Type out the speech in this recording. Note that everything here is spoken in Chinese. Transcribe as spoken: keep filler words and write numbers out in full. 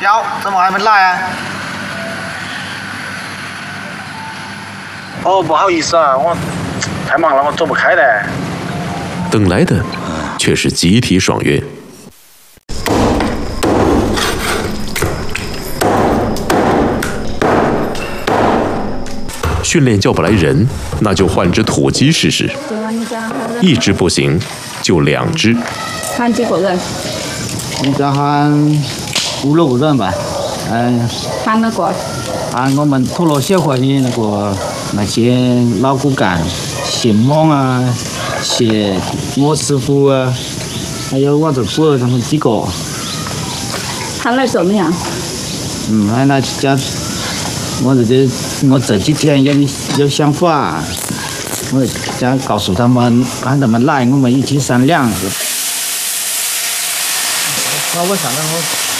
哟，怎么还没来啊？ 哦，不好意思啊，我太忙了，我走不开的。 等来的却是集体爽约。训练叫不来人，那就换只土鸡试试。一只不行，就两只。 喊几个人？ 你再喊五六个人吧。嗯。 喊那个？ 喊我们托罗协会的那个那些老骨干，谢猛啊，谢我师傅啊，还有我这姑儿他们几个。 喊来怎么样？ 嗯，喊来家。我这这我这几天有有想法，我想告诉他们，让他们来，我们一起商量。好，我上来我。